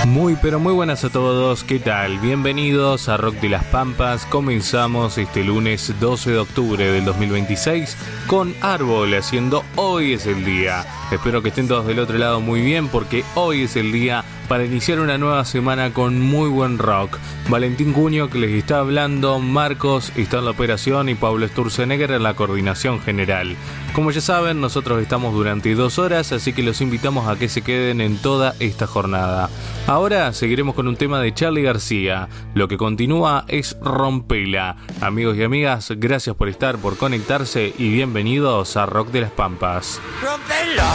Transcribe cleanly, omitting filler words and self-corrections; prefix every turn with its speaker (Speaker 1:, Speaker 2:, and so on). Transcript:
Speaker 1: Muy pero muy buenas a todos, ¿qué tal? Bienvenidos a Rock de las Pampas. Comenzamos este lunes 12 de octubre del 2026 con Árbol haciendo Hoy es el Día. Espero que estén todos del otro lado muy bien porque hoy es el día para iniciar una nueva semana con muy buen rock. Valentín Cuño que les está hablando, Marcos está en la operación y Pablo Sturzenegger en la coordinación general. Como ya saben, nosotros estamos durante 2 horas, así que los invitamos a que se queden en toda esta jornada. Ahora seguiremos con un tema de Charly García. Lo que continúa es Rompela. Amigos y amigas, gracias por estar, por conectarse y bienvenidos a Rock de las Pampas.
Speaker 2: Rompela.